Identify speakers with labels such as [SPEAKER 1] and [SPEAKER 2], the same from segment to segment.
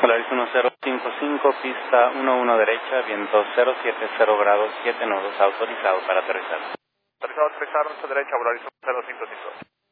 [SPEAKER 1] Polaris 1055, pista 11 derecha, viento 070 grados, 7 nudos, autorizado para aterrizar.
[SPEAKER 2] Autorizado a aterrizar, 11 derecha, Polaris 1055.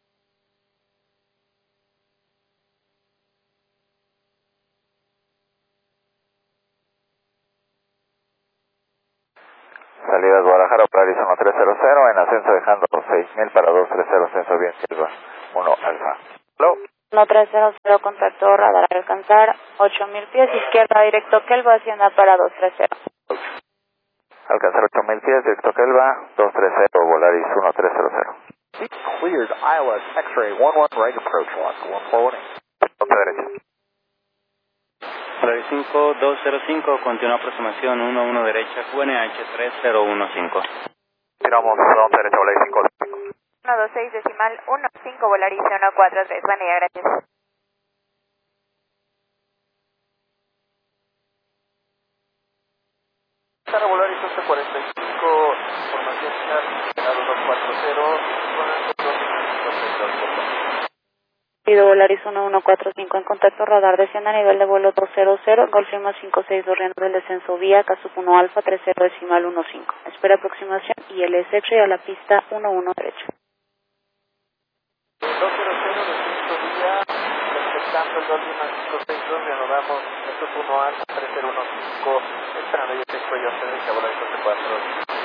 [SPEAKER 3] Salida Guadalajara, Polaris 1300, en ascenso dejando 6000 para 230, ascenso bien Silva, 1 Alfa.
[SPEAKER 2] Hello.
[SPEAKER 4] 1300, contacto radar alcanzar 8000 pies, izquierda directo Kelva, hacienda para 230.
[SPEAKER 3] Alcanzar 8000 pies, directo Kelva, 230, Volaris 1300.
[SPEAKER 2] Cleared, Iowa, X-ray, 11 right approach, 14
[SPEAKER 3] 11 derecha.
[SPEAKER 1] Polaris 5205, continúa aproximación 11 derecha, QNH 3015.
[SPEAKER 3] Tiramos 11 derecha, Volaris 5.
[SPEAKER 4] 126 decimal 15, Volaris 143, buen día, gracias.
[SPEAKER 2] Sara Volaris 1145, formación final, 240, con el control
[SPEAKER 4] Pido Volaris 1145 en contacto radar, desciende a nivel de vuelo 200, Golf Lima 562 riendo del descenso vía, Casuf 1 Alfa 30 decimal 15. Espera aproximación y el X-ray a la pista 11 derecha.
[SPEAKER 2] 200, descenso vía, respetando el Golf Lima 562, reanudamos, Casuf 1 Alfa 3015, esperando yo tengo yo derecha, Volaris 144.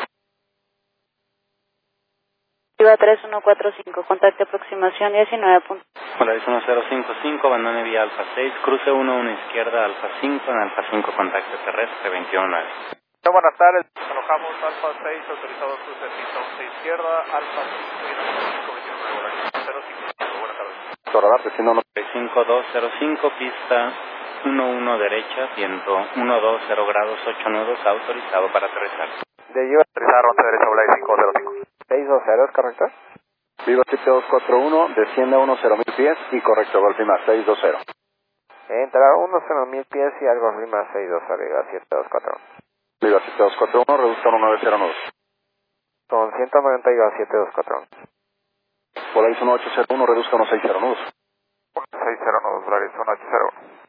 [SPEAKER 4] Viva 3145, contacto aproximación 19.
[SPEAKER 1] Polaris 1055, abandone vía Alfa 6, cruce 11 izquierda, Alfa 5, en Alfa 5, contacto terrestre 219.
[SPEAKER 2] Buenas tardes, alojamos Alfa 6, autorizado cruce pista 11 izquierda, Alfa 5 y 529, Volaris 05, buenas tardes.
[SPEAKER 3] Radar, desciendo
[SPEAKER 1] 5205, pista 11 derecha, viento 120 grados, 8 nudos, autorizado para aterrizar.
[SPEAKER 3] De allí va a aterrizar 11 derecha, Volaris 505. 620, ¿es correcto?
[SPEAKER 5] Viva 7241, desciende a 10.000 pies y correcto, Golf Lima 620.
[SPEAKER 3] Entra a 10.000 pies y al Golf Lima 620, Viva 7241.
[SPEAKER 5] Viva 7241, reduzca 1909.
[SPEAKER 3] Son 190 Viva 7241.
[SPEAKER 5] Volaris 1801, reduzca 1609.
[SPEAKER 3] 609, Volaris 180.